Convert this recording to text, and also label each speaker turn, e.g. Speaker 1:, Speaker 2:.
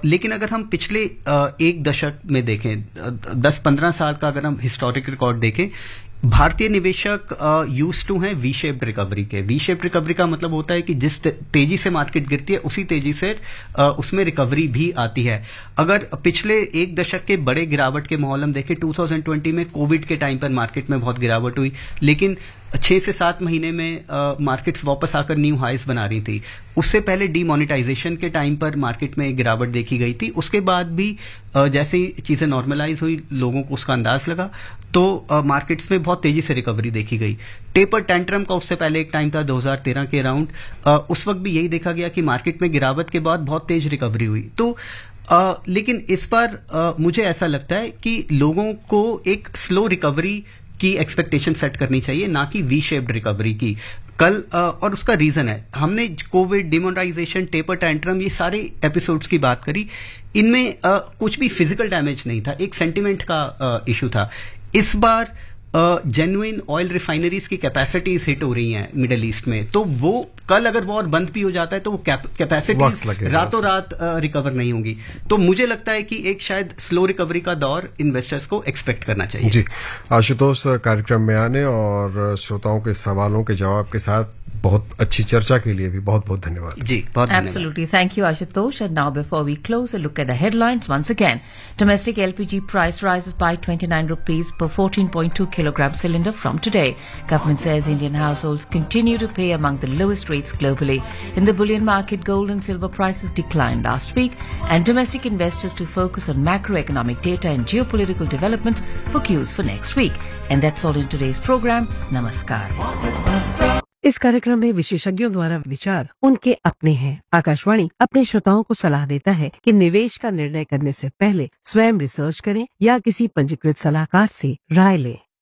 Speaker 1: लेकिन अगर हम पिछले एक दशक में देखें, 10-15 साल का अगर हम हिस्टोरिक रिकॉर्ड देखें, भारतीय निवेशक यूज्ड टू हैं वी शेप्ड रिकवरी के। वी शेप्ड रिकवरी का मतलब होता है कि जिस तेजी से मार्केट गिरती है उसी तेजी से उसमें रिकवरी भी आती है। अगर पिछले एक दशक के बड़े गिरावट के माहौल हम देखें, 2020 में कोविड के टाइम पर मार्केट में बहुत गिरावट हुई, लेकिन 6 से 7 महीने में मार्केट्स वापस आकर न्यू हाईस बना रही थी। उससे पहले डीमोनेटाइजेशन के टाइम पर मार्केट में गिरावट देखी गई थी। उसके बाद भी जैसे ही चीजें नॉर्मलाइज हुई, लोगों को उसका अंदाज लगा, तो मार्केट्स में बहुत तेजी से रिकवरी देखी गई। टेपर टेंट्रम का उससे पहले एक टाइम था 2013 के अराउंड, उस वक्त भी यही देखा गया कि मार्केट में गिरावट के बाद बहुत तेज रिकवरी हुई। तो लेकिन इस बार मुझे ऐसा लगता है कि लोगों को एक स्लो रिकवरी की एक्सपेक्टेशन सेट करनी चाहिए, ना कि वी शेप्ड रिकवरी की। कल और उसका रीजन है, हमने कोविड, डिमोनेटाइजेशन, टेपर टेंट्रम, ये सारे एपिसोड्स की बात करी, इनमें कुछ भी फिजिकल डैमेज नहीं था, एक सेंटिमेंट का इशू था। इस बार जेन्युइन ऑयल रिफाइनरीज की कैपेसिटीज हिट हो रही हैं मिडिल ईस्ट में, तो वो कल अगर वॉर बंद भी हो जाता है तो वो कैपेसिटीज रातों रात रिकवर नहीं होंगी। तो मुझे लगता है कि एक शायद स्लो रिकवरी का दौर इन्वेस्टर्स को एक्सपेक्ट करना चाहिए।
Speaker 2: जी, आशुतोष, कार्यक्रम में आने और श्रोताओं के सवालों के जवाब के साथ बहुत अच्छी चर्चा के लिए भी बहुत बहुत धन्यवाद।
Speaker 1: जी, बहुत धन्यवाद।
Speaker 3: Absolutely. Thank you, Ashutosh. And now before we close, a look at the headlines once again. Domestic LPG price rises by 29 rupees per 14.2 kilogram cylinder from today. Government says Indian households continue to pay among the lowest rates globally. In the bullion market, gold and silver prices declined last week, and domestic investors to focus on macroeconomic data and geopolitical developments for cues for next week. And that's all in today's program. Namaskar.
Speaker 4: इस कार्यक्रम में विशेषज्ञों द्वारा विचार उनके अपने हैं। आकाशवाणी अपने श्रोताओं को सलाह देता है कि निवेश का निर्णय करने से पहले स्वयं रिसर्च करें या किसी पंजीकृत सलाहकार से राय लें।